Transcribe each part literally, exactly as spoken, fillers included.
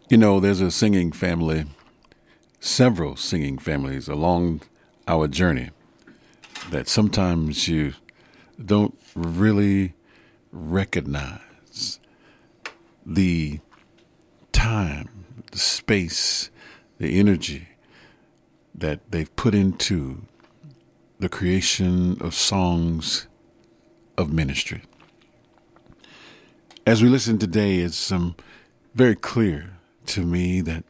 You know, there's a singing family, several singing families along our journey that sometimes you don't really recognize the time, the space, the energy that they've put into the creation of songs of ministry. As we listen today, it's um, very clear to me that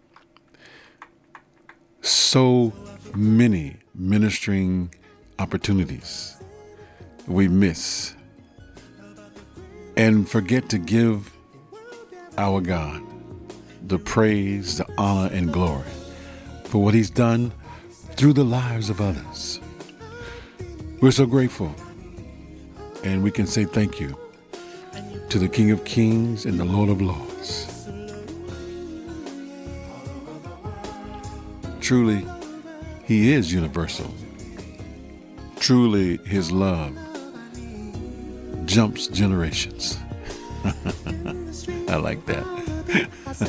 so many ministering opportunities we miss and forget to give our God the praise, the honor, and glory for what He's done through the lives of others. We're so grateful, and we can say thank you to the King of Kings and the Lord of Lords. Truly, He is universal. Truly, His love jumps generations. I like that.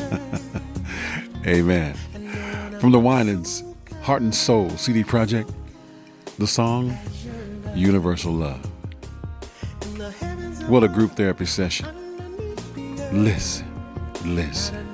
Amen. From the Winans Heart and Soul C D Project, the song Universal Love. What a group therapy session. Listen, listen.